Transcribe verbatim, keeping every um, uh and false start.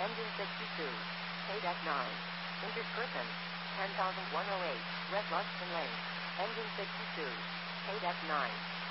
Engine sixty-two. Paid F nine. Injured person. ten thousand one hundred eight. Red Ruston Lane. Engine sixty-two. Paid F nine.